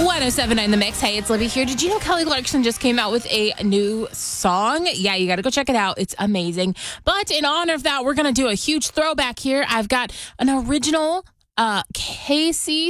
1079 The Mix. Hey, it's Libby here. Did you know Kelly Clarkson just came out with a new song? Yeah, you got to go check it out. It's amazing. But in honor of that, we're going to do a huge throwback here. I've got an original Casey